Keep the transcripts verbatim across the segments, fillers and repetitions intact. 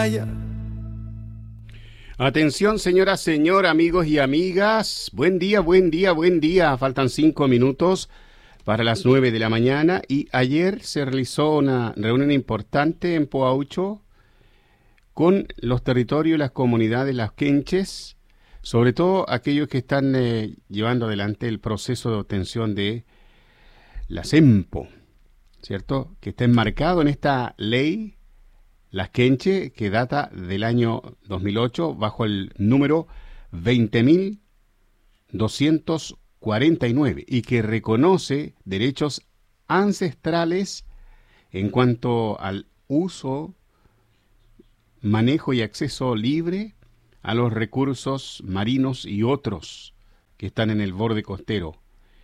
Atención, señora, señor, amigos y amigas. Buen día, buen día, buen día. Faltan cinco minutos para las nueve de la mañana y ayer se realizó una reunión importante en Poaucho con los territorios y las comunidades, las quenches, sobre todo aquellos que están eh, llevando adelante el proceso de obtención de la SEMPO, ¿cierto? Que está enmarcado en esta ley, las quenches, que data del año dos mil ocho, bajo el número veinte mil doscientos cuarenta y nueve, y que reconoce derechos ancestrales en cuanto al uso, manejo y acceso libre a los recursos marinos y otros que están en el borde costero.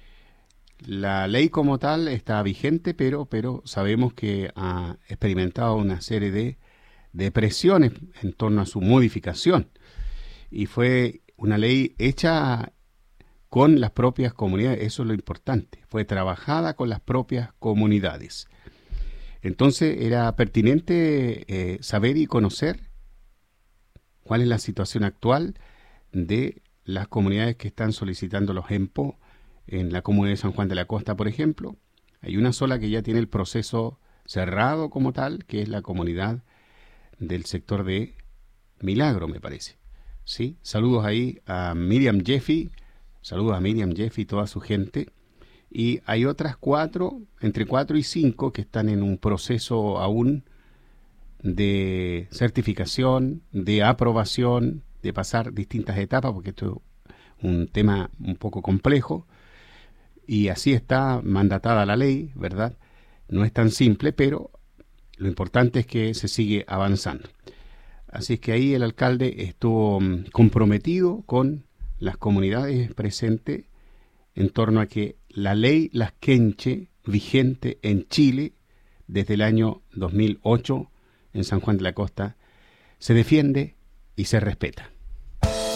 La ley como tal está vigente, pero, pero sabemos que ha experimentado una serie de, de presiones en torno a su modificación. Y fue una ley hecha con las propias comunidades, eso es lo importante. Fue trabajada con las propias comunidades. Entonces era pertinente eh, saber y conocer cuál es la situación actual de las comunidades que están solicitando los EMPO. En la comunidad de San Juan de la Costa, por ejemplo, hay una sola que ya tiene el proceso cerrado como tal, que es la comunidad del sector de Milagro, me parece. ¿Sí? Saludos ahí a Miriam Jeffy, saludos a Miriam Jeffy y toda su gente. Y hay otras cuatro, entre cuatro y cinco, que están en un proceso aún de certificación, de aprobación, de pasar distintas etapas, porque esto es un tema un poco complejo. Y así está mandatada la ley, ¿verdad? No es tan simple, pero lo importante es que se sigue avanzando. Así es que ahí el alcalde estuvo comprometido con las comunidades presentes en torno a que la ley Las Quenche, vigente en Chile desde el año dos mil ocho en San Juan de la Costa, se defiende y se respeta.